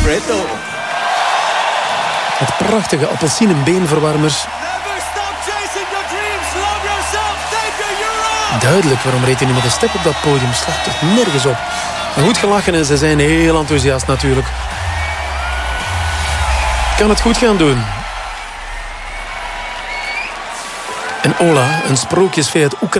Freddo. Met prachtige appelsienenbeenverwarmers. Duidelijk, waarom reed hij nu met een step op dat podium? Slaat toch nergens op. Maar goed gelachen en ze zijn heel enthousiast natuurlijk. Kan het goed gaan doen. En Ola, een sprookjesfee uit Oekraïne.